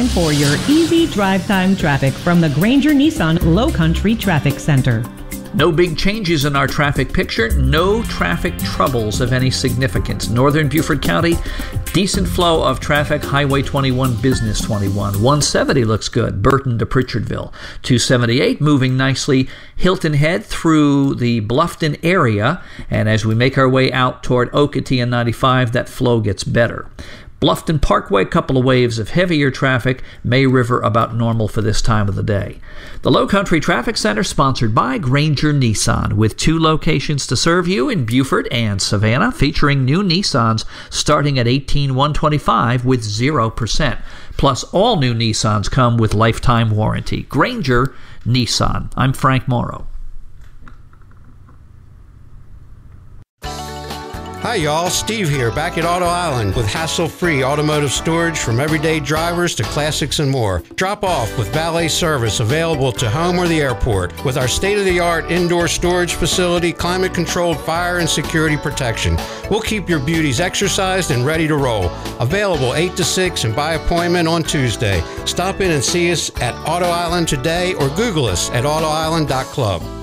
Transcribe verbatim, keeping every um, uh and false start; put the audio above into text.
for your easy drive time traffic from the Granger Nissan Low Country Traffic Center. No big changes in our traffic picture. No traffic troubles of any significance. Northern Beaufort County, decent flow of traffic. Highway twenty-one, Business twenty-one. one seventy looks good. Burton to Pritchardville. two seventy-eight moving nicely. Hilton Head through the Bluffton area. And as we make our way out toward Okatee and ninety-five, that flow gets better. Bluffton Parkway, couple of waves of heavier traffic. May River about normal for this time of the day. The Low Country Traffic Center sponsored by Granger Nissan, with two locations to serve you in Beaufort and Savannah, featuring new Nissans starting at eighteen thousand one hundred twenty-five dollars with zero percent. Plus, all new Nissans come with lifetime warranty. Granger Nissan. I'm Frank Morrow. Hi y'all, Steve here, back at Auto Island with hassle-free automotive storage from everyday drivers to classics and more. Drop off with valet service available to home or the airport with our state-of-the-art indoor storage facility, climate-controlled fire and security protection. We'll keep your beauties exercised and ready to roll. Available eight to six and by appointment on Tuesday. Stop in and see us at Auto Island today or Google us at auto island dot club.